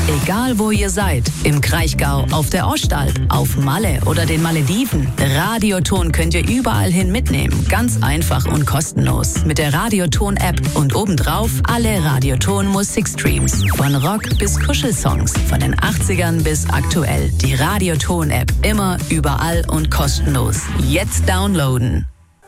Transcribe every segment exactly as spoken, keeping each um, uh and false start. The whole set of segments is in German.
Egal wo ihr seid, im Kraichgau, auf der Ostalb, auf Malle oder den Malediven, Radioton könnt ihr überall hin mitnehmen. Ganz einfach und kostenlos. Mit der Radioton-App und obendrauf alle Radioton-Musikstreams. Von Rock bis Kuschelsongs, von den achtzigern bis aktuell. Die Radioton-App, immer, überall und kostenlos. Jetzt downloaden.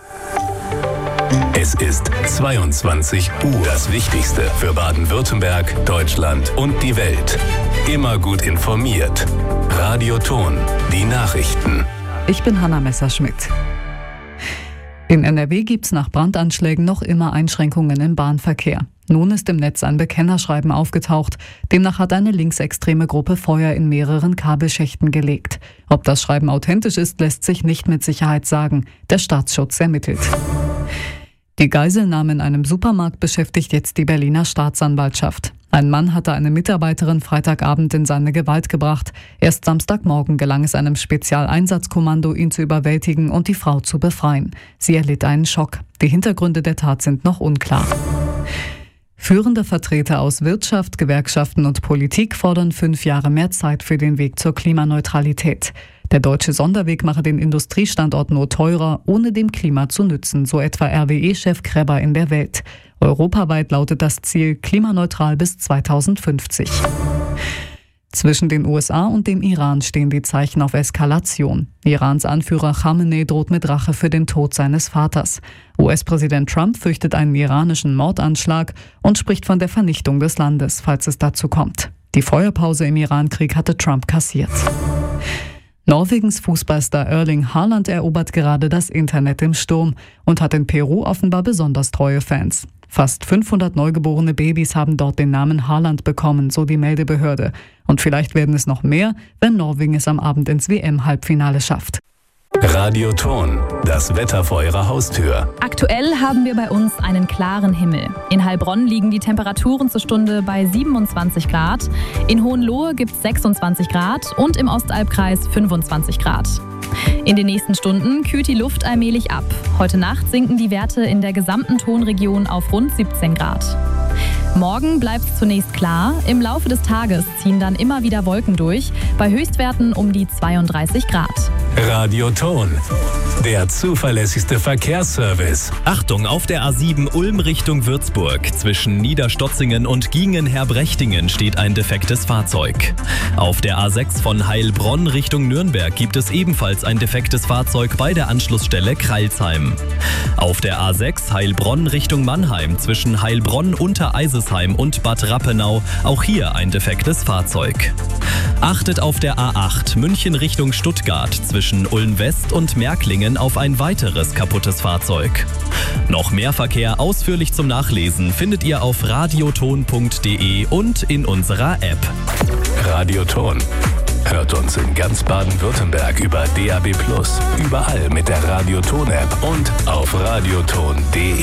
Es ist zweiundzwanzig Uhr. Das Wichtigste für Baden-Württemberg, Deutschland und die Welt. Immer gut informiert. Radioton, die Nachrichten. Ich bin Hanna Messerschmidt. In N R W gibt es nach Brandanschlägen noch immer Einschränkungen im Bahnverkehr. Nun ist im Netz ein Bekennerschreiben aufgetaucht. Demnach hat eine linksextreme Gruppe Feuer in mehreren Kabelschächten gelegt. Ob das Schreiben authentisch ist, lässt sich nicht mit Sicherheit sagen. Der Staatsschutz ermittelt. Die Geiselnahme in einem Supermarkt beschäftigt jetzt die Berliner Staatsanwaltschaft. Ein Mann hatte eine Mitarbeiterin Freitagabend in seine Gewalt gebracht. Erst Samstagmorgen gelang es einem Spezialeinsatzkommando, ihn zu überwältigen und die Frau zu befreien. Sie erlitt einen Schock. Die Hintergründe der Tat sind noch unklar. Führende Vertreter aus Wirtschaft, Gewerkschaften und Politik fordern fünf Jahre mehr Zeit für den Weg zur Klimaneutralität. Der deutsche Sonderweg mache den Industriestandort nur teurer, ohne dem Klima zu nützen, so etwa R W E-Chef Kreber in der Welt. Europaweit lautet das Ziel klimaneutral bis zweitausendfünfzig. Zwischen den U S A und dem Iran stehen die Zeichen auf Eskalation. Irans Anführer Khamenei droht mit Rache für den Tod seines Vaters. U S-Präsident Trump fürchtet einen iranischen Mordanschlag und spricht von der Vernichtung des Landes, falls es dazu kommt. Die Feuerpause im Iran-Krieg hatte Trump kassiert. Norwegens Fußballstar Erling Haaland erobert gerade das Internet im Sturm und hat in Peru offenbar besonders treue Fans. Fast fünfhundert neugeborene Babys haben dort den Namen Haaland bekommen, so die Meldebehörde. Und vielleicht werden es noch mehr, wenn Norwegen es am Abend ins W M-Halbfinale schafft. Radioton, das Wetter vor Ihrer Haustür. Aktuell haben wir bei uns einen klaren Himmel. In Heilbronn liegen die Temperaturen zur Stunde bei siebenundzwanzig Grad. In Hohenlohe gibt es sechsundzwanzig Grad und im Ostalbkreis fünfundzwanzig Grad. In den nächsten Stunden kühlt die Luft allmählich ab. Heute Nacht sinken die Werte in der gesamten Tonregion auf rund siebzehn Grad. Morgen bleibt es zunächst klar. Im Laufe des Tages ziehen dann immer wieder Wolken durch, bei Höchstwerten um die zweiunddreißig Grad. Radioton, der zuverlässigste Verkehrsservice. Achtung, auf der A sieben Ulm Richtung Würzburg. Zwischen Niederstotzingen und Giengen-Herbrechtingen steht ein defektes Fahrzeug. Auf der A sechs von Heilbronn Richtung Nürnberg gibt es ebenfalls ein defektes Fahrzeug bei der Anschlussstelle Kreilsheim. Auf der A sechs Heilbronn Richtung Mannheim zwischen Heilbronn, Untereisesheim und Bad Rappenau auch hier ein defektes Fahrzeug. Achtet auf der A acht München Richtung Stuttgart zwischen Ulm West und Märklingen auf ein weiteres kaputtes Fahrzeug. Noch mehr Verkehr ausführlich zum Nachlesen findet ihr auf radioton punkt de und in unserer App. Radioton. Hört uns in ganz Baden-Württemberg über D A B plus, überall mit der Radioton-App und auf radioton punkt de.